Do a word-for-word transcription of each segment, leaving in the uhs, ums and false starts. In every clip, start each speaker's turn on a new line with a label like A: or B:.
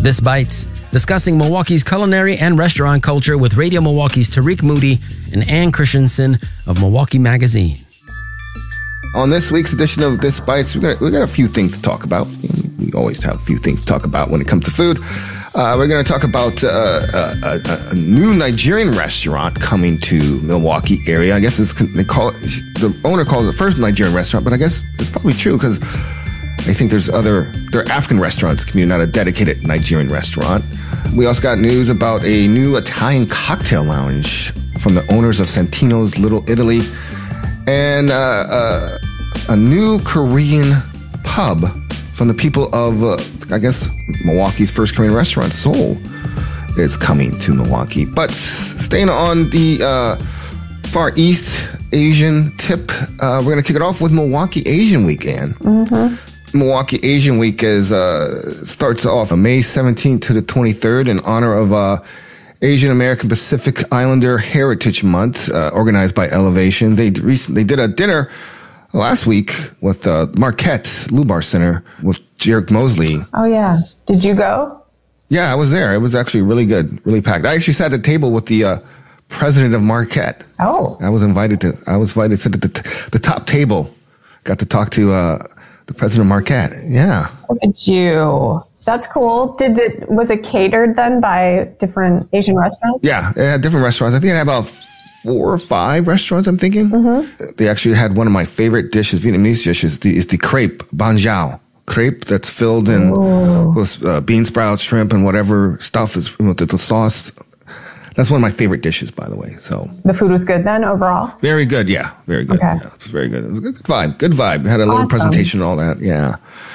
A: This Bites, discussing Milwaukee's culinary and restaurant culture with Radio Milwaukee's Tariq Moody and Ann Christensen of Milwaukee Magazine.
B: On this week's edition of This Bites, we got, we got a few things to talk about. We always have a few things to talk about when it comes to food. Uh, we're going to talk about uh, a, a, a new Nigerian restaurant coming to Milwaukee area. I guess it's, they call it, the owner calls it the first Nigerian restaurant, but I guess it's probably true because I think there's other, there are African restaurants, community, not a dedicated Nigerian restaurant. We also got news about a new Italian cocktail lounge from the owners of Santino's Little Italy, and uh, uh, a new Korean pub from the people of, uh, I guess, Milwaukee's first Korean restaurant, Seoul, is coming to Milwaukee. But staying on the uh, Far East Asian tip, uh, we're going to kick it off with Milwaukee Asian Weekend. Mm-hmm. Milwaukee Asian Week is uh, starts off on May seventeenth to the twenty-third in honor of uh, Asian American Pacific Islander Heritage Month, uh, organized by Elevation. They recently did a dinner last week with uh, Marquette Lubar Center with Jarek Mosley.
C: Oh, yeah. Did you go?
B: Yeah, I was there. It was actually really good, really packed. I actually sat at the table with the uh, president of Marquette.
C: Oh.
B: I was invited to, I was invited to sit at the, t- the top table. Got to talk to uh, the president of Marquette. Yeah.
C: Look at you. That's cool. Did it, was it catered then by different Asian restaurants?
B: Yeah, it had different restaurants. I think it had about four or five restaurants, I'm thinking. Mm-hmm. They actually had one of my favorite dishes, Vietnamese dishes, the, is the crepe, banh jiao. Crepe that's filled in Ooh. with uh, bean sprouts, shrimp, and whatever stuff is with the, the sauce. That's one of my favorite dishes, by the way. So
C: the food was good then overall?
B: Very good, yeah. Very good.
C: Okay.
B: Yeah, it was very good. It was a good vibe. Good vibe. Had a little
C: Awesome.
B: presentation and all that, yeah.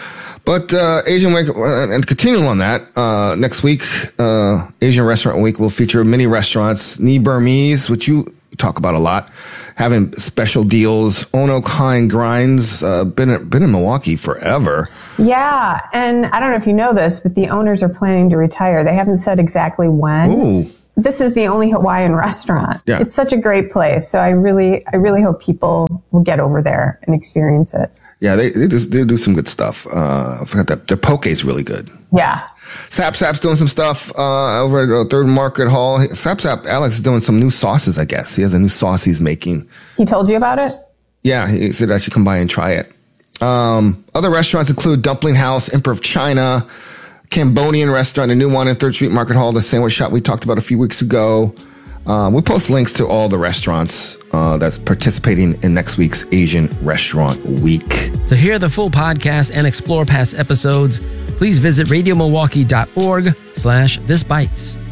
B: But uh, Asian Week, uh, and continuing on that, uh, next week, uh, Asian Restaurant Week will feature many restaurants. Ni Burmese, which you talk about a lot, having special deals. Ono Kind Grinds, uh, been, been in Milwaukee forever.
C: Yeah, and I don't know if you know this, but the owners are planning to retire. They haven't said exactly when.
B: Ooh.
C: This is the only Hawaiian restaurant.
B: Yeah.
C: It's such a great place. So I really, I really hope people will get over there and experience it.
B: Yeah, they they, just, they do some good stuff. Uh, I forgot that their poke is really good.
C: Yeah.
B: Sap Sap's doing some stuff uh, over at uh, Third Market Hall. Sap Sap, Alex is doing some new sauces, I guess. He has a new sauce he's making.
C: He told you about it?
B: Yeah, he said I should come by and try it. Um, other restaurants include Dumpling House, Emperor of China, Cambodian restaurant, a new one in Third Street Market Hall, the sandwich shop we talked about a few weeks ago. Uh, we post links to all the restaurants uh, that's participating in next week's Asian Restaurant Week.
A: To hear the full podcast and explore past episodes, please visit radiomilwaukee.org slash thisbites.